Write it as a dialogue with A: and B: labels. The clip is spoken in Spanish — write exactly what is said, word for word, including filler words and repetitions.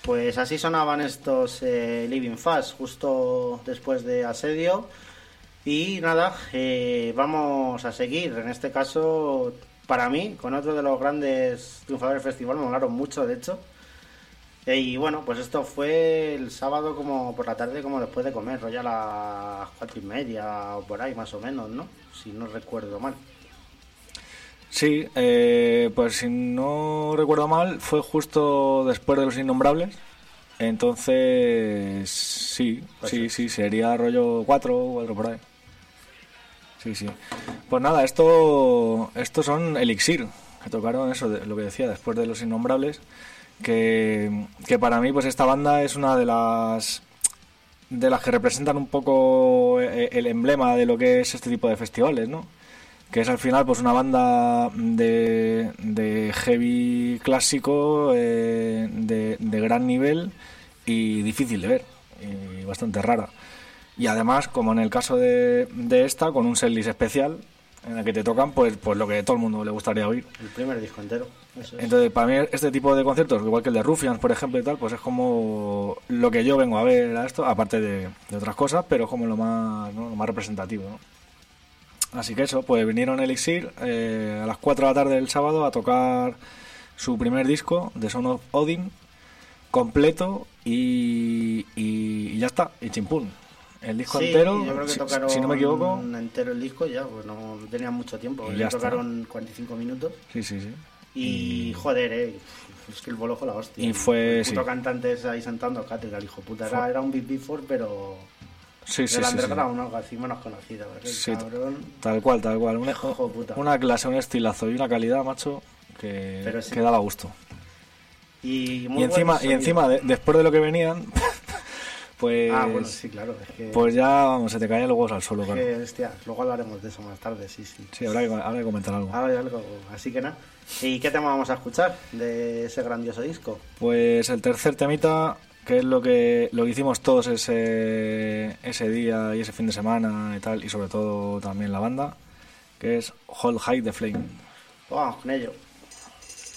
A: Pues así sonaban estos eh, Living Fast, justo después de Asedio. Y nada, eh, vamos a seguir. En este caso, para mí, con otro de los grandes triunfadores del festival, me molaron mucho, de hecho. Eh, y bueno, pues esto fue el sábado como por la tarde, como después de comer, rollo a las cuatro y media o por ahí, más o menos, ¿no? Si no recuerdo mal.
B: Sí, eh, pues si no recuerdo mal, fue justo después de Los Innombrables. Entonces, sí, pues sí, sí, sería rollo cuatro o cuatro por ahí. Sí, sí. Pues nada, esto estos son Elixir, que tocaron eso, de, lo que decía, después de Los Innombrables. Que, que para mí, pues esta banda es una de las de las que representan un poco el emblema de lo que es este tipo de festivales, ¿no? Que es al final pues una banda de, de heavy clásico eh, de, de gran nivel y difícil de ver y bastante rara, y además, como en el caso de, de esta, con un setlist especial en el que te tocan pues pues lo que a todo el mundo le gustaría oír,
A: el primer disco entero. Eso es.
B: Entonces para mí este tipo de conciertos, igual que el de Ruffians por ejemplo y tal, pues es como lo que yo vengo a ver a esto, aparte de, de otras cosas, pero es como lo más, ¿no? Lo más representativo, ¿no? Así que eso, pues vinieron Elixir eh, a las cuatro de la tarde del sábado a tocar su primer disco, The Son of Odin, completo y, y, y ya está, y chimpún. El disco
A: sí,
B: entero,
A: yo creo que
B: si,
A: tocaron
B: si no me equivoco,
A: entero el disco ya, pues no tenían mucho tiempo,
B: ya
A: tocaron
B: está.
A: cuarenta y cinco minutos.
B: Sí, sí, sí.
A: Y, y joder, eh, es que el bolo fue la hostia.
B: Y fue,
A: el puto
B: sí.
A: cantante ahí sentando cátedra, el hijo puta. Era, era un Big Before, pero...
B: Sí, sí,
A: del
B: sí,
A: underground,
B: sí.
A: algo así menos conocido. El
B: Sí,
A: cabrón...
B: tal cual, tal cual. Una,
A: Ojo, puta.
B: una clase, un estilazo y una calidad, macho, que,
A: sí.
B: que daba gusto.
A: Y, muy
B: y encima, y encima de, después de lo que venían, pues...
A: Ah, bueno, sí, claro. Es que,
B: pues ya, vamos, se te caían los huevos al suelo, claro.
A: Que, hostia, luego hablaremos de eso más tarde, sí, sí.
B: Sí, habrá que, habrá que comentar algo.
A: Ahora hay algo, así que nada. ¿Y qué tema vamos a escuchar de ese grandioso disco?
B: Pues el tercer temita, que es lo que lo que hicimos todos ese ese día y ese fin de semana y tal, y sobre todo también la banda, que es Hold High the Flame.
A: Vamos con ello.